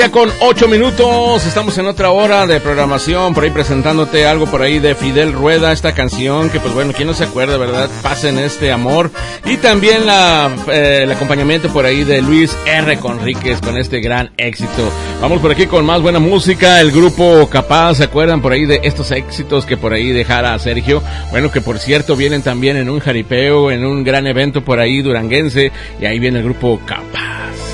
Con 8 minutos, estamos en otra hora de programación, por ahí presentándote algo por ahí de Fidel Rueda, esta canción que pues bueno, quién no se acuerda, ¿verdad? Pasen este amor, y también el acompañamiento por ahí de Luis R. Conríquez con este gran éxito. Vamos por aquí con más buena música, el grupo Capaz, ¿se acuerdan por ahí de estos éxitos que por ahí dejara Sergio? Bueno, que por cierto vienen también en un jaripeo, en un gran evento por ahí duranguense, y ahí viene el grupo Capaz.